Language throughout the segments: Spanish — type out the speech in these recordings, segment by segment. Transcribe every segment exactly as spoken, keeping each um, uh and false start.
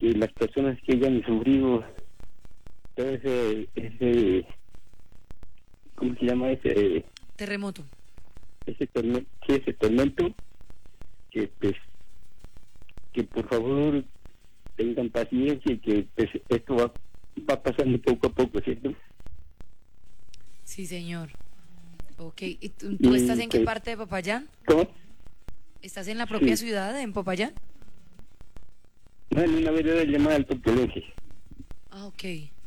que las personas que hayan sufrido todo ese, ese ¿cómo se llama ese? Terremoto. Ese tormento, sí, ese tormento, que pues, que por favor tengan paciencia y que pues esto va, va pasando poco a poco, ¿cierto? Sí, señor. Ok, ¿y tú, tú Y, estás en qué pues, parte de Popayán? ¿cómo? ¿Estás en la propia Sí. ciudad, en Popayán? No, en una vereda llamada Alto Colegio. Ah, ok.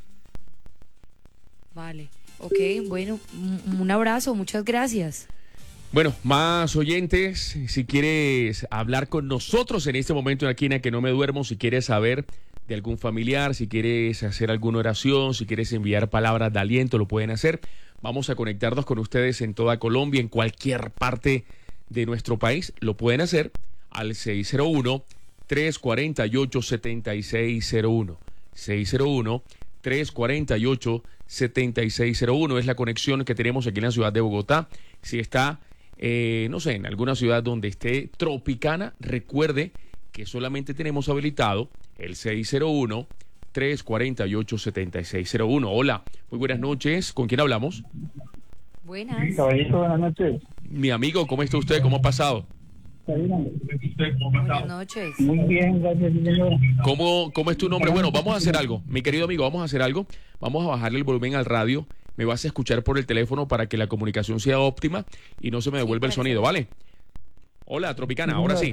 Vale. Ok, bueno, un, un abrazo, muchas gracias. Bueno, más oyentes, si quieres hablar con nosotros en este momento aquí en A Que No Me Duermo, si quieres saber de algún familiar, si quieres hacer alguna oración, si quieres enviar palabras de aliento, lo pueden hacer. Vamos a conectarnos con ustedes en toda Colombia, en cualquier parte de nuestro país, lo pueden hacer al seis cero uno, tres cuatro ocho, siete seis cero uno. seis cero uno, tres cuatro ocho, siete seis cero uno es la conexión que tenemos aquí en la ciudad de Bogotá. Si está Eh, no sé, en alguna ciudad donde esté Tropicana, recuerde que solamente tenemos habilitado el seis cero uno, tres cuatro ocho, siete seis cero uno. Hola, muy buenas noches. ¿Con quién hablamos? Buenas. Sí, caballito, buenas noches. Mi amigo, ¿cómo está usted? ¿Cómo ha pasado? Buenas noches. Muy bien, gracias, señor. ¿Cómo, cómo es tu nombre? Bueno, vamos a hacer algo. Mi querido amigo, vamos a hacer algo. Vamos a bajarle el volumen al radio. Me vas a escuchar por el teléfono para que la comunicación sea óptima y no se me devuelva el sonido, ¿vale? Hola, Tropicana, ahora sí.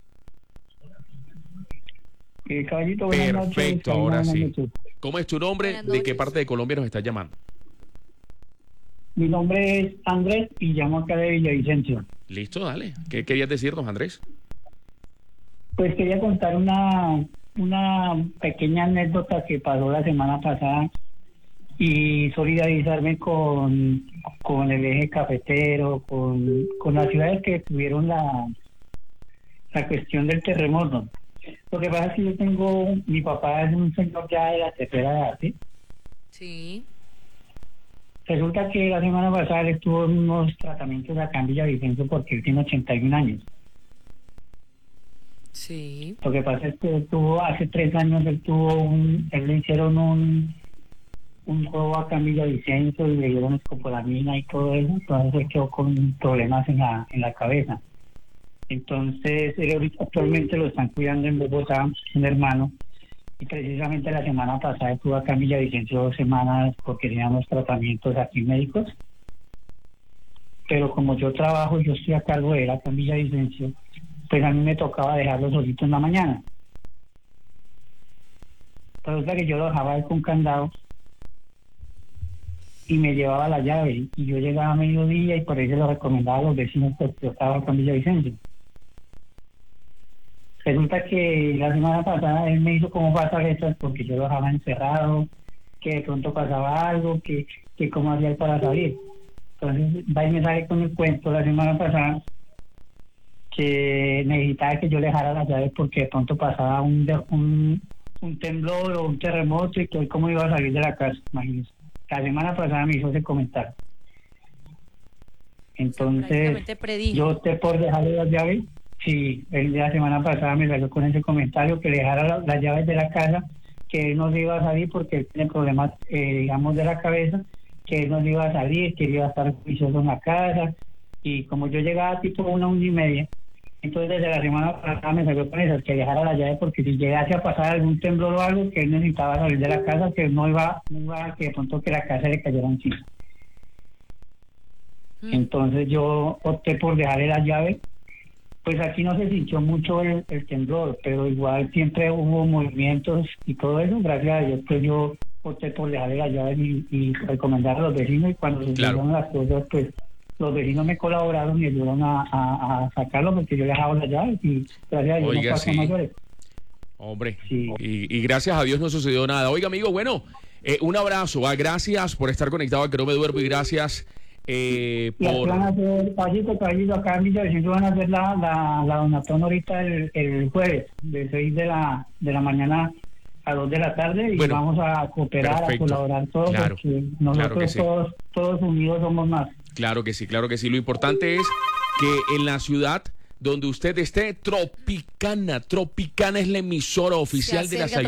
Eh, caballito, buenas noches. Perfecto, Buenas ahora sí. noches. ¿Cómo es tu nombre? Buenas ¿De qué noches. parte de Colombia nos estás llamando? Mi nombre es Andrés y llamo acá de Villavicencio. Listo, dale. ¿Qué querías decirnos, Andrés? Pues quería contar una, una pequeña anécdota que pasó la semana pasada y solidarizarme con, con el eje cafetero, con, con las ciudades que tuvieron la, la cuestión del terremoto. Lo que pasa es que yo tengo, mi papá es un señor ya de la tercera edad, ¿sí? Sí. Resulta que la semana pasada él estuvo en unos tratamientos acá en Villavicencio porque él tiene ochenta y un años. Sí. Lo que pasa es que él tuvo, hace tres años él tuvo un, él le hicieron un un juego acá en Villavicencio y le dieron escopolamina y todo eso, entonces él quedó con problemas en la, en la cabeza. Entonces él ahorita actualmente lo están cuidando en Bogotá, un hermano, y precisamente la semana pasada estuvo acá en Villavicencio dos semanas porque teníamos tratamientos aquí médicos, pero como yo trabajo y yo estoy a cargo de él acá en Villavicencio, pues a mí me tocaba dejarlo solito en la mañana. Resulta que yo lo dejaba ahí con candado y me llevaba la llave y yo llegaba a mediodía y por eso lo recomendaba a los vecinos porque yo estaba acá en Villavicencio. Resulta que la semana pasada él me hizo como pasar letras porque yo lo dejaba encerrado, que de pronto pasaba algo, que, que cómo hacía él para salir. Entonces va y me sale con el cuento la semana pasada que necesitaba que yo le dejara las llaves porque de pronto pasaba un, un, un temblor o un terremoto y que él cómo iba a salir de la casa, imagínense. La semana pasada me hizo ese comentario. Entonces, Prácticamente predijo. yo opté por dejarle las llaves. Sí, él la semana pasada me salió con ese comentario que le dejara la, las llaves de la casa, que él no se iba a salir porque él tiene problemas, eh, digamos, de la cabeza, que él no se iba a salir, que él iba a estar juicioso en la casa. Y como yo llegaba tipo una, una y media, entonces desde la semana pasada me salió con eso, que dejara la llave porque si llegase a pasar algún temblor o algo, que él necesitaba salir de la casa, que no iba, no iba a que de pronto que la casa le cayera encima. Mm. Entonces yo opté por dejarle la llave. Pues aquí no se sintió mucho el, el temblor, pero igual siempre hubo movimientos y todo eso. Gracias a Dios, pues yo opté por dejarle la llave y, y recomendar a los vecinos. Y cuando se Claro. hicieron las cosas, pues los vecinos me colaboraron y ayudaron a, a, a sacarlo porque yo le dejaba las llaves y gracias a Dios Oiga, no pasó sí. mayores. Hombre, Sí. y, y gracias a Dios no sucedió nada. Oiga, amigo, bueno, eh, un abrazo. Ah, gracias por estar conectado a Que No Me Duermo y gracias eh, Y aquí por... van a hacer, caballito, caballito, acá en Villavicencio van a hacer la, la, la donatón ahorita el, el jueves, de seis de la, de la mañana a dos de la tarde y Bueno, vamos a cooperar, perfecto. a colaborar todos Claro, porque nosotros claro que sí. todos, todos unidos somos más. Claro que sí, claro que sí. Lo importante es que en la ciudad donde usted esté, Tropicana, Tropicana es la emisora oficial de las acerca